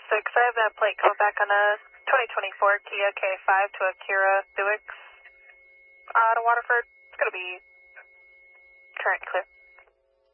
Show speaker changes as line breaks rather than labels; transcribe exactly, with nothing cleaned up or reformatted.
six, I have that plate coming back on a twenty twenty-four Kia K five to Acura Buick out of Waterford. It's going to be current clear.